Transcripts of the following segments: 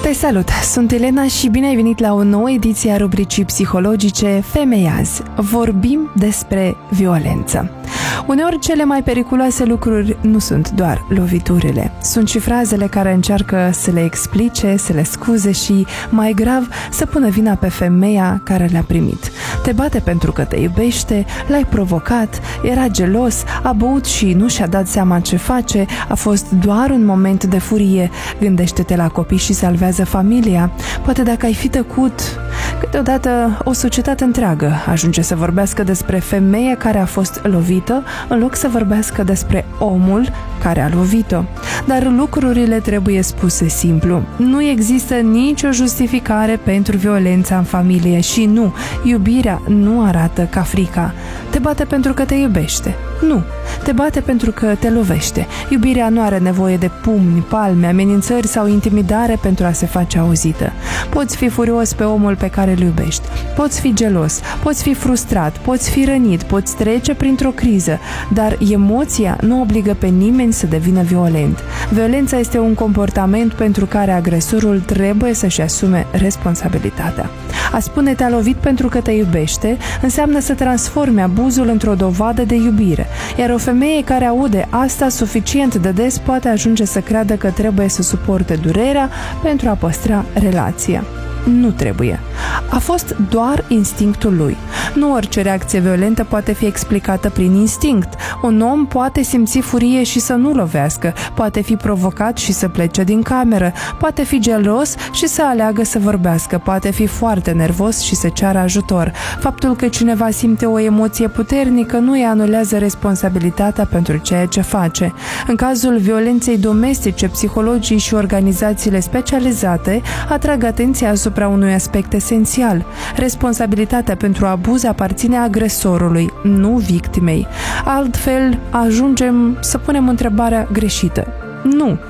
Te salut! Sunt Elena și bine ai venit la o nouă ediție a rubricii psihologice Femei Azi. Vorbim despre violență. Uneori cele mai periculoase lucruri nu sunt doar loviturile. Sunt și frazele care încearcă să le explice, să le scuze și, mai grav, să pună vina pe femeia care le-a primit. Te bate pentru că te iubește, l-ai provocat, era gelos, a băut și nu și-a dat seama ce face, a fost doar un moment de furie. Gândește-te la copii și salvează familia. Poate dacă ai fi tăcut, câteodată o societate întreagă ajunge să vorbească despre femeia care a fost lovită, în loc să vorbească despre omul care a lovit-o. Dar lucrurile trebuie spuse simplu. Nu există nicio justificare pentru violența în familie și nu, iubirea nu arată ca frica. Te bate pentru că te iubește. Nu, te bate pentru că te lovește. Iubirea nu are nevoie de pumni, palme, amenințări sau intimidare pentru a se face auzită. Poți fi furios pe omul pe care îl iubești, poți fi gelos, poți fi frustrat, poți fi rănit, poți trece printr-o criză, dar emoția nu obligă pe nimeni să devină violent. Violența este un comportament pentru care agresorul trebuie să-și asume responsabilitatea. A spune te-a lovit pentru că te iubește înseamnă să transforme abuzul într-o dovadă de iubire, iar o femeie care aude asta suficient de des poate ajunge să creadă că trebuie să suporte durerea pentru a păstra relația. Nu trebuie. A fost doar instinctul lui. Nu orice reacție violentă poate fi explicată prin instinct. Un om poate simți furie și să nu lovească, poate fi provocat și să plece din cameră, poate fi gelos și să aleagă să vorbească, poate fi foarte nervos și să ceară ajutor. Faptul că cineva simte o emoție puternică nu îi anulează responsabilitatea pentru ceea ce face. În cazul violenței domestice, psihologii și organizațiile specializate atrag atenția asupra unui aspect esențial. Responsabilitatea pentru abuz aparține agresorului, nu victimei. Altfel, ajungem să punem întrebarea greșită. Nu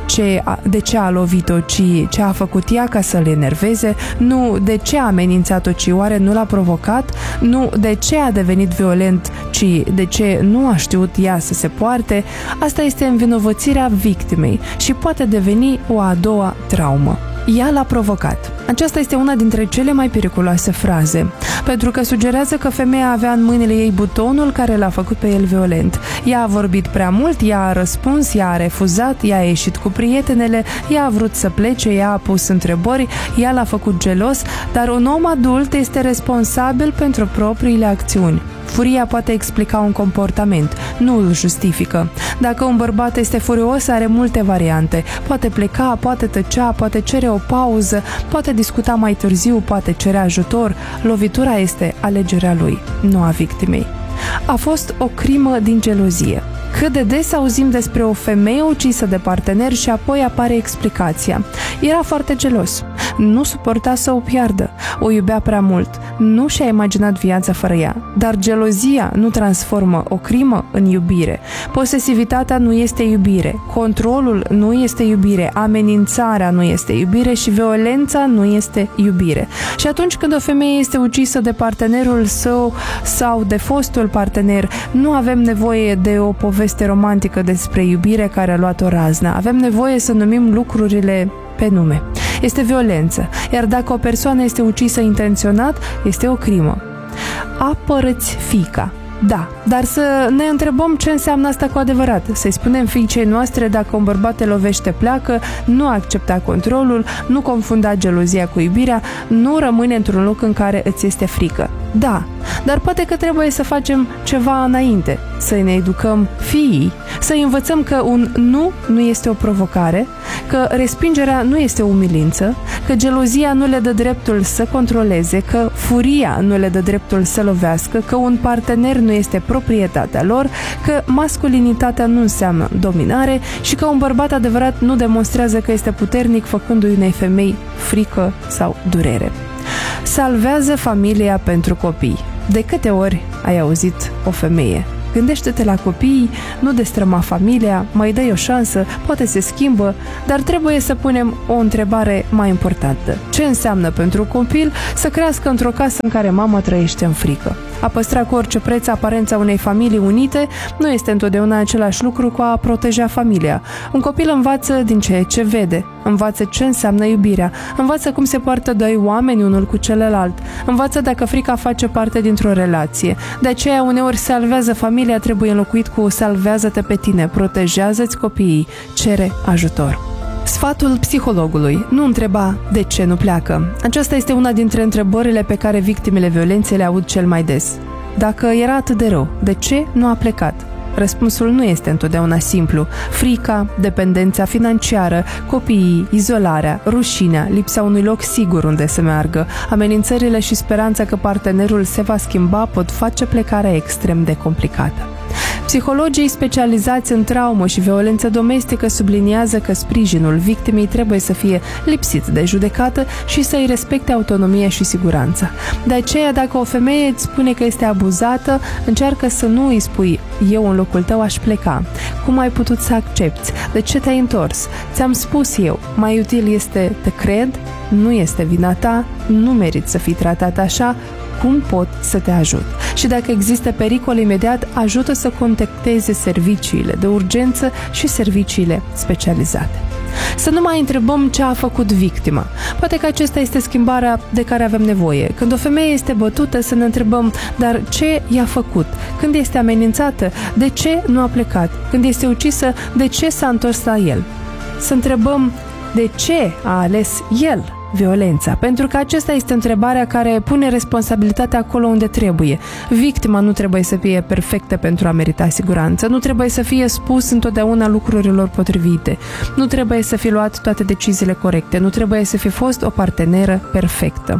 de ce a lovit-o, ci ce a făcut ea ca să le enerveze, nu de ce a amenințat-o, ci oare nu l-a provocat, nu de ce a devenit violent, ci de ce nu a știut ea să se poarte. Asta este învinovățirea victimei și poate deveni o a doua traumă. Ea l-a provocat. Aceasta este una dintre cele mai periculoase fraze, pentru că sugerează că femeia avea în mâinile ei butonul care l-a făcut pe el violent. Ea a vorbit prea mult, ea a răspuns, ea a refuzat, ea a ieșit cu prietenele, ea a vrut să plece, ea a pus întrebări, ea l-a făcut gelos, dar un om adult este responsabil pentru propriile acțiuni. Furia poate explica un comportament, nu îl justifică. Dacă un bărbat este furios, are multe variante. Poate pleca, poate tăcea, poate cere o pauză, poate discuta mai târziu, poate cere ajutor. Lovitura este alegerea lui, nu a victimei. A fost o crimă din gelozie. Cât de des auzim despre o femeie ucisă de partener și apoi apare explicația. Era foarte gelos. Nu suporta să o piardă. O iubea prea mult. Nu și-a imaginat viața fără ea. Dar gelozia nu transformă o crimă în iubire. Posesivitatea nu este iubire. Controlul nu este iubire. Amenințarea nu este iubire și violența nu este iubire. Și atunci când o femeie este ucisă de partenerul său sau de fostul partener, nu avem nevoie de o poveste romantică despre iubire care a luat o raznă. Avem nevoie să numim lucrurile pe nume. Este violență, iar dacă o persoană este ucisă intenționat, este o crimă. Apără-ți fiica. Da, dar să ne întrebăm ce înseamnă asta cu adevărat. Să-i spunem fiicei noastre dacă un bărbat te lovește, pleacă, nu accepta controlul, nu confunda gelozia cu iubirea, nu rămâne într-un loc în care îți este frică. Da, dar poate că trebuie să facem ceva înainte, să ne educăm fiii, să învățăm că un nu este o provocare, că respingerea nu este o umilință, că gelozia nu le dă dreptul să controleze, că furia nu le dă dreptul să lovească, că un partener nu este proprietatea lor, că masculinitatea nu înseamnă dominare și că un bărbat adevărat nu demonstrează că este puternic făcându-i unei femei frică sau durere. Salvează familia pentru copii. De câte ori ai auzit o femeie? Gândește-te la copii, nu destrăma familia, mai dă-i o șansă, poate se schimbă, dar trebuie să punem o întrebare mai importantă. Ce înseamnă pentru copil să crească într-o casă în care mama trăiește în frică? A păstra cu orice preț aparența unei familii unite nu este întotdeauna același lucru cu a proteja familia. Un copil învață din ceea ce vede, învață ce înseamnă iubirea, învață cum se poartă doi oameni unul cu celălalt, învață dacă frica face parte dintr-o relație. De aceea uneori salvează familia trebuie înlocuit cu salvează-te pe tine, protejează-ți copiii, cere ajutor. Sfatul psihologului: nu întreba de ce nu pleacă. Aceasta este una dintre întrebările pe care victimele violenței le aud cel mai des. Dacă era atât de rău, de ce nu a plecat? Răspunsul nu este întotdeauna simplu. Frica, dependența financiară, copiii, izolarea, rușinea, lipsa unui loc sigur unde să meargă, amenințările și speranța că partenerul se va schimba pot face plecarea extrem de complicată. Psihologii specializați în traumă și violență domestică subliniază că sprijinul victimei trebuie să fie lipsit de judecată și să-i respecte autonomia și siguranța. De aceea, dacă o femeie îți spune că este abuzată, încearcă să nu îi spui eu în locul tău aș pleca. Cum ai putut să accepti? De ce te-ai întors? Ți-am spus eu. Mai util este te cred, nu este vina ta, nu meriți să fii tratat așa, cum pot să te ajut? Și dacă există pericol imediat, ajută să contacteze serviciile de urgență și serviciile specializate. Să nu mai întrebăm ce a făcut victima. Poate că acesta este schimbarea de care avem nevoie. Când o femeie este bătută, să ne întrebăm, dar ce i-a făcut? Când este amenințată, de ce nu a plecat? Când este ucisă, de ce s-a întors la el? Să întrebăm de ce a ales el violența, pentru că acesta este întrebarea care pune responsabilitatea acolo unde trebuie. Victima nu trebuie să fie perfectă pentru a merita siguranță, nu trebuie să fie spus întotdeauna lucrurilor potrivite, nu trebuie să fi luat toate deciziile corecte, nu trebuie să fi fost o parteneră perfectă.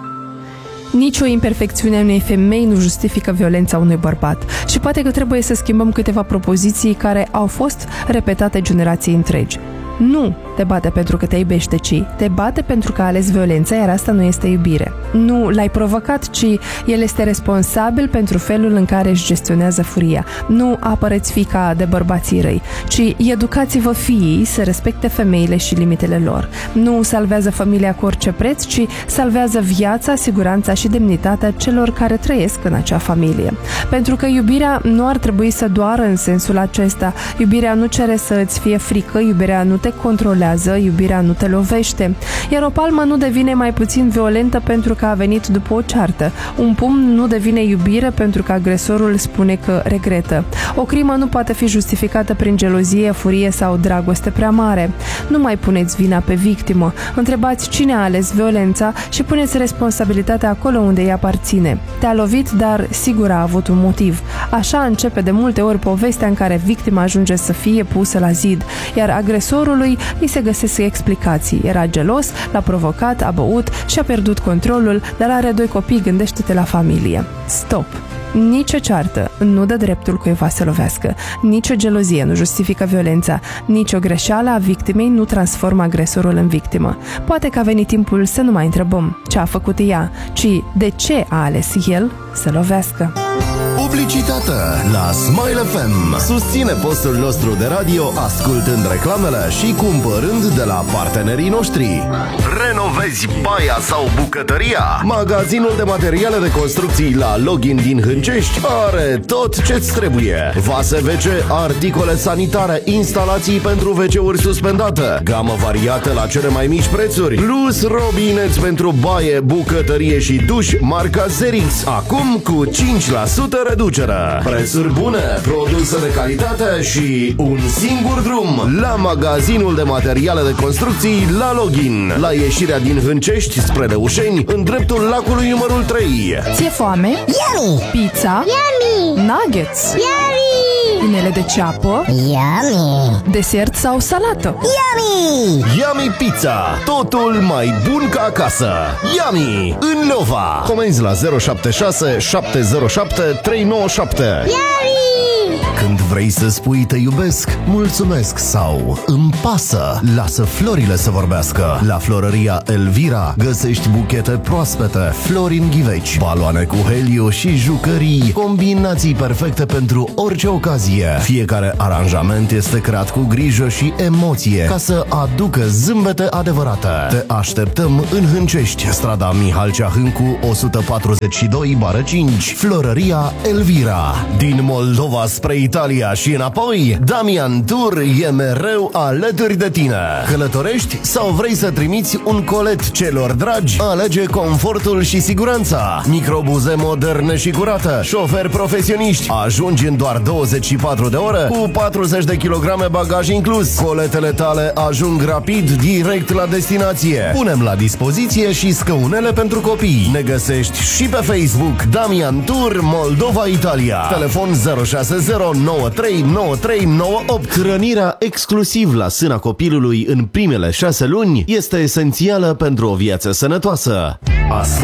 Nici o imperfecțiune a unei femei nu justifică violența unui bărbat și poate că trebuie să schimbăm câteva propoziții care au fost repetate generații întregi. Nu te bate pentru că te iubește, ci te bate pentru că a ales violența, iar asta nu este iubire. Nu l-ai provocat, ci el este responsabil pentru felul în care își gestionează furia. Nu apărăți fiica de bărbații răi, ci educați-vă fiii să respecte femeile și limitele lor. Nu salvează familia cu orice preț, ci salvează viața, siguranța și demnitatea celor care trăiesc în acea familie. Pentru că iubirea nu ar trebui să doară în sensul acesta. Iubirea nu cere să îți fie frică, iubirea nu te controlează, iubirea nu te lovește. Iar o palmă nu devine mai puțin violentă pentru că a venit după o ceartă. Un pumn nu devine iubire pentru că agresorul spune că regretă. O crimă nu poate fi justificată prin gelozie, furie sau dragoste prea mare. Nu mai puneți vina pe victimă. Întrebați cine a ales violența și puneți responsabilitatea acolo unde îi aparține. Te-a lovit, dar sigur a avut un motiv. Așa începe de multe ori povestea în care victima ajunge să fie pusă la zid, iar agresorului îi se găsesc explicații. Era gelos, l-a provocat, a băut și a pierdut controlul, dar are 2 copii, gândește-te la familie. Stop! Nici o ceartă nu dă dreptul cuiva să lovească, nici o gelozie nu justifică violența, nici o greșeală a victimei nu transformă agresorul în victimă. Poate că a venit timpul să nu mai întrebăm ce a făcut ea, ci de ce a ales el să lovească. Publicitate la Smile FM. Susține postul nostru de radio ascultând reclamele și cumpărând de la partenerii noștri. Renovezi baia sau bucătăria? Magazinul de materiale de construcții la Login din Hâncești are tot ce-ți trebuie. Vase WC, articole sanitare, instalații pentru WC-uri suspendate, gamă variată la cele mai mici prețuri, plus robineți pentru baie, bucătărie și duș marca Zerix, acum cu 5% reducere. Prețuri bune, produse de calitate și un singur drum la magazinul de materiale de construcții la Login, la ieșirea din Hâncești spre Leușeni, în dreptul lacului numărul 3. Ți-e foame? Yummy! Pizza? Yummy! Nuggets? Yummy! Inele de ceapă? Yummy! Desert sau salată? Yummy! Yummy Pizza, totul mai bun ca acasă. Yummy, în Lova. Comenzi la 076 707 397. Yummy! Când vrei să spui te iubesc, mulțumesc sau îmi pasă, lasă florile să vorbească. La Florăria Elvira găsești buchete proaspete, flori în ghiveci, baloane cu heliu și jucării, combinații perfecte pentru orice ocazie. Fiecare aranjament este creat cu grijă și emoție ca să aducă zâmbete adevărate. Te așteptăm în Hâncești, strada Mihal Ceahâncu 142/5, Florăria Elvira. Din Moldova spre Italia și înapoi, Damian Tour e mereu alături de tine. Călătorești sau vrei să trimiți un colet celor dragi? Alege confortul și siguranța. Microbuze moderne și curate, șoferi profesioniști. Ajungi în doar 24 de ore cu 40 de kilograme bagaj inclus. Coletele tale ajung rapid direct la destinație. Punem la dispoziție și scăunele pentru copii. Ne găsești și pe Facebook Damian Tour Moldova Italia. Telefon 060939398. Hrănirea exclusiv la sâna copilului în primele 6 luni este esențială pentru o viață sănătoasă.